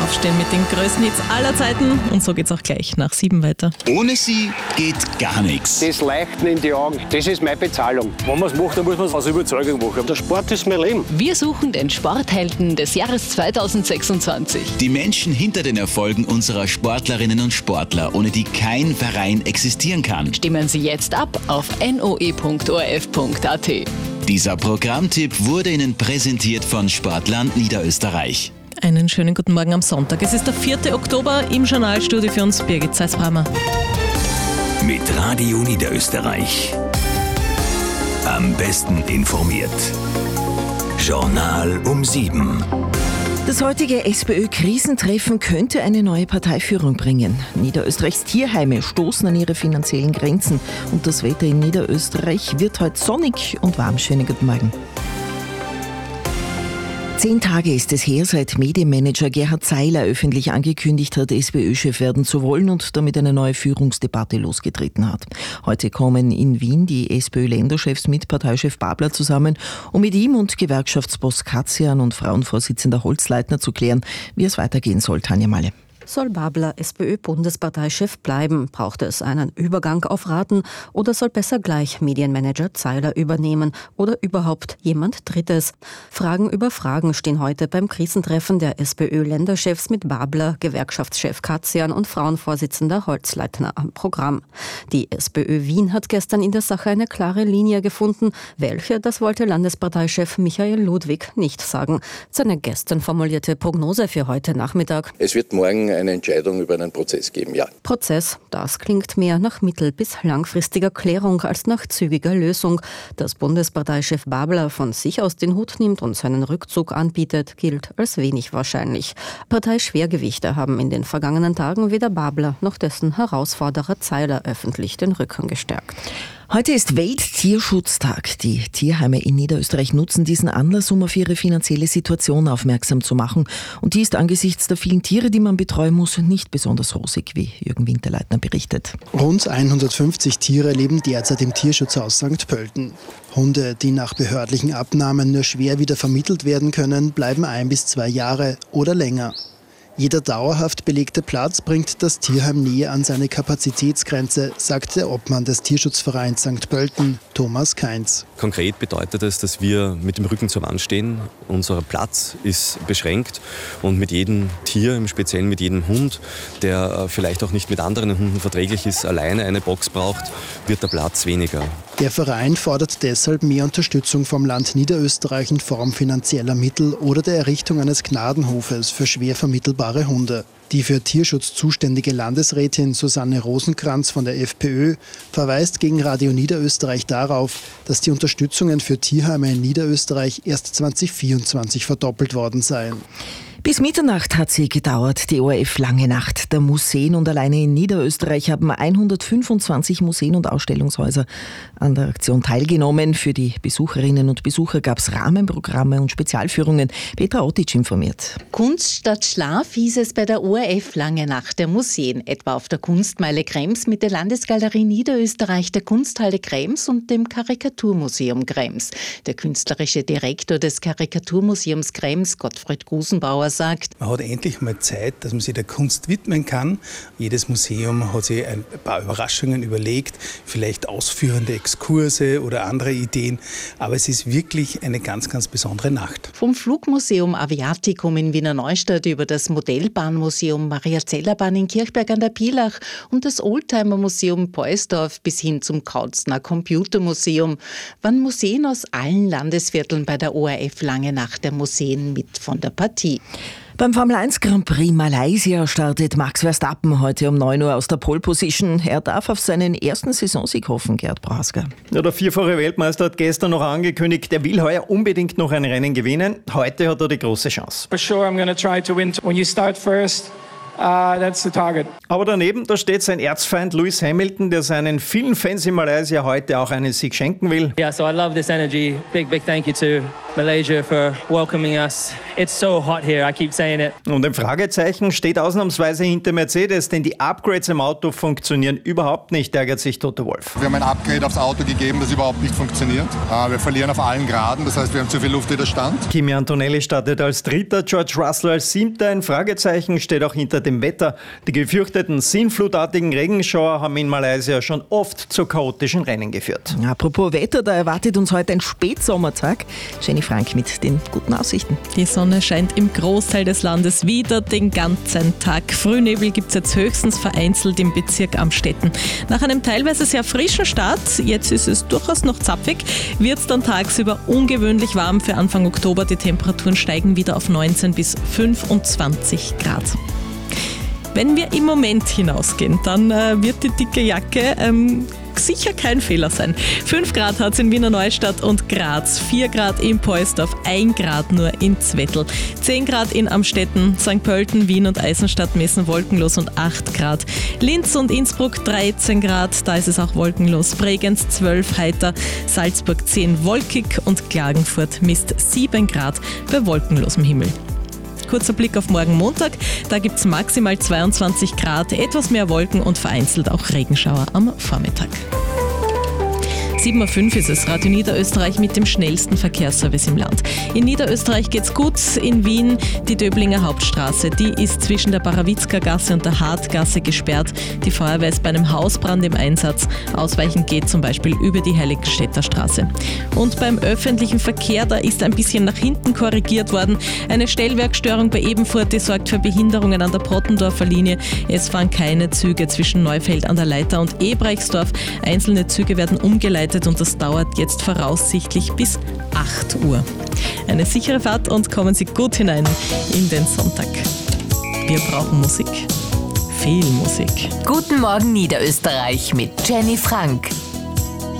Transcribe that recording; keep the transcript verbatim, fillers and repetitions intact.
Aufstehen mit den größten Hits aller Zeiten. Und so geht's auch gleich nach sieben weiter. Ohne sie geht gar nichts. Das Leuchten in die Augen, das ist meine Bezahlung. Wenn man es macht, dann muss man es aus Überzeugung machen. Der Sport ist mein Leben. Wir suchen den Sporthelden des Jahres zweitausendsechsundzwanzig. Die Menschen hinter den Erfolgen unserer Sportlerinnen und Sportler, ohne die kein Verein existieren kann. Stimmen Sie jetzt ab auf noe punkt o r f punkt a t. Dieser Programmtipp wurde Ihnen präsentiert von Sportland Niederösterreich. Einen schönen guten Morgen am Sonntag. Es ist der vierte Oktober, im Journalstudio für uns Birgit Zeisbrammer. Mit Radio Niederösterreich. Am besten informiert. Journal um sieben. Das heutige SPÖ-Krisentreffen könnte eine neue Parteiführung bringen. Niederösterreichs Tierheime stoßen an ihre finanziellen Grenzen und das Wetter in Niederösterreich wird heute sonnig und warm. Schönen guten Morgen. Zehn Tage ist es her, seit Medienmanager Gerhard Zeiler öffentlich angekündigt hat, SPÖ-Chef werden zu wollen und damit eine neue Führungsdebatte losgetreten hat. Heute kommen in Wien die SPÖ-Länderchefs mit Parteichef Babler zusammen, um mit ihm und Gewerkschaftsboss Katzian und Frauenvorsitzender Holzleitner zu klären, wie es weitergehen soll. Tanja Malle. Soll Babler SPÖ-Bundesparteichef bleiben? Braucht es einen Übergang auf Raten oder soll besser gleich Medienmanager Zeiler übernehmen oder überhaupt jemand Drittes? Fragen über Fragen stehen heute beim Krisentreffen der SPÖ-Länderchefs mit Babler, Gewerkschaftschef Katzian und Frauenvorsitzender Holzleitner am Programm. Die SPÖ Wien hat gestern in der Sache eine klare Linie gefunden. Welche, das wollte Landesparteichef Michael Ludwig nicht sagen. Seine gestern formulierte Prognose für heute Nachmittag: Es wird morgen eine Entscheidung über einen Prozess geben, ja. Prozess, das klingt mehr nach mittel- bis langfristiger Klärung als nach zügiger Lösung. Dass Bundesparteichef Babler von sich aus den Hut nimmt und seinen Rückzug anbietet, gilt als wenig wahrscheinlich. Parteischwergewichte haben in den vergangenen Tagen weder Babler noch dessen Herausforderer Zeiler öffentlich den Rücken gestärkt. Heute ist Welttierschutztag. Die Tierheime in Niederösterreich nutzen diesen Anlass, um auf ihre finanzielle Situation aufmerksam zu machen. Und die ist angesichts der vielen Tiere, die man betreuen muss, nicht besonders rosig, wie Jürgen Winterleitner berichtet. Rund hundertfünfzig Tiere leben derzeit im Tierschutzhaus Sankt Pölten. Hunde, die nach behördlichen Abnahmen nur schwer wieder vermittelt werden können, bleiben ein bis zwei Jahre oder länger. Jeder dauerhaft belegte Platz bringt das Tierheim näher an seine Kapazitätsgrenze, sagt der Obmann des Tierschutzvereins Sankt Pölten, Thomas Kainz. Konkret bedeutet es, dass wir mit dem Rücken zur Wand stehen. Unser Platz ist beschränkt und mit jedem Tier, im Speziellen mit jedem Hund, der vielleicht auch nicht mit anderen Hunden verträglich ist, alleine eine Box braucht, wird der Platz weniger. Der Verein fordert deshalb mehr Unterstützung vom Land Niederösterreich in Form finanzieller Mittel oder der Errichtung eines Gnadenhofes für schwer vermittelbare Hunde. Die für Tierschutz zuständige Landesrätin Susanne Rosenkranz von der FPÖ verweist gegen Radio Niederösterreich darauf, dass die Unterstützungen für Tierheime in Niederösterreich erst zweitausendvierundzwanzig verdoppelt worden seien. Bis Mitternacht hat sie gedauert, die O R F Lange Nacht der Museen, und alleine in Niederösterreich haben hundertfünfundzwanzig Museen und Ausstellungshäuser an der Aktion teilgenommen. Für die Besucherinnen und Besucher gab es Rahmenprogramme und Spezialführungen. Petra Otic informiert. Kunst statt Schlaf hieß es bei der O R F Lange Nacht der Museen, etwa auf der Kunstmeile Krems mit der Landesgalerie Niederösterreich, der Kunsthalle Krems und dem Karikaturmuseum Krems. Der künstlerische Direktor des Karikaturmuseums Krems, Gottfried Gusenbauer, sagt: Man hat endlich mal Zeit, dass man sich der Kunst widmen kann. Jedes Museum hat sich ein paar Überraschungen überlegt, vielleicht ausführende Exkurse oder andere Ideen. Aber es ist wirklich eine ganz, ganz besondere Nacht. Vom Flugmuseum Aviaticum in Wiener Neustadt über das Modellbahnmuseum Maria-Zeller-Bahn in Kirchberg an der Pielach und das Oldtimer-Museum Poisdorf bis hin zum Kautzner Computermuseum waren Museen aus allen Landesvierteln bei der O R F Lange Nacht der Museen mit von der Partie. Beim Formel eins Grand Prix Malaysia startet Max Verstappen heute um neun Uhr aus der Pole Position. Er darf auf seinen ersten Saisonsieg hoffen, Gerd Brasker. Ja, der vierfache Weltmeister hat gestern noch angekündigt, er will heuer unbedingt noch ein Rennen gewinnen. Heute hat er die große Chance. For sure I'm going to try to win. When you start first Uh, that's the target. Aber daneben, da steht sein Erzfeind Lewis Hamilton, der seinen vielen Fans in Malaysia heute auch einen Sieg schenken will. Yeah, so I love this energy. Big, big thank you to Malaysia for welcoming us. It's so hot here, I keep saying it. Und ein Fragezeichen steht ausnahmsweise hinter Mercedes, denn die Upgrades im Auto funktionieren überhaupt nicht, ärgert sich Toto Wolff. Wir haben ein Upgrade aufs Auto gegeben, das überhaupt nicht funktioniert. Wir verlieren auf allen Graden, das heißt, wir haben zu viel Luftwiderstand. Kimi Antonelli startet als Dritter, George Russell als Siebter. Ein Fragezeichen steht auch hinter dem Wetter. Die gefürchteten sinnflutartigen Regenschauer haben in Malaysia schon oft zu chaotischen Rennen geführt. Apropos Wetter, da erwartet uns heute ein Spätsommertag. Jenny Frank mit den guten Aussichten. Die Sonne scheint im Großteil des Landes wieder den ganzen Tag. Frühnebel gibt es jetzt höchstens vereinzelt im Bezirk Amstetten. Nach einem teilweise sehr frischen Start, jetzt ist es durchaus noch zapfig, wird es dann tagsüber ungewöhnlich warm für Anfang Oktober. Die Temperaturen steigen wieder auf neunzehn bis fünfundzwanzig Grad. Wenn wir im Moment hinausgehen, dann äh, wird die dicke Jacke ähm, sicher kein Fehler sein. fünf Grad hat es in Wiener Neustadt und Graz, vier Grad in Poisdorf, ein Grad nur in Zwettl, zehn Grad in Amstetten, Sankt Pölten, Wien und Eisenstadt messen wolkenlos und acht Grad. Linz und Innsbruck dreizehn Grad, da ist es auch wolkenlos. Bregenz zwölf heiter, Salzburg zehn wolkig und Klagenfurt misst sieben Grad bei wolkenlosem Himmel. Kurzer Blick auf morgen Montag, da gibt es maximal zweiundzwanzig Grad, etwas mehr Wolken und vereinzelt auch Regenschauer am Vormittag. sieben Uhr fünf ist es, Radio Niederösterreich mit dem schnellsten Verkehrsservice im Land. In Niederösterreich geht's gut, in Wien die Döblinger Hauptstraße. Die ist zwischen der Barawitzka-Gasse und der Hartgasse gesperrt. Die Feuerwehr ist bei einem Hausbrand im Einsatz. Ausweichen geht zum Beispiel über die Heiligenstädter Straße. Und beim öffentlichen Verkehr, da ist ein bisschen nach hinten korrigiert worden. Eine Stellwerkstörung bei Ebenfurt, die sorgt für Behinderungen an der Prottendorfer Linie. Es fahren keine Züge zwischen Neufeld an der Leiter und Ebreichsdorf. Einzelne Züge werden umgeleitet und das dauert jetzt voraussichtlich bis acht Uhr. Eine sichere Fahrt und kommen Sie gut hinein in den Sonntag. Wir brauchen Musik. Viel Musik. Guten Morgen Niederösterreich mit Jenny Frank.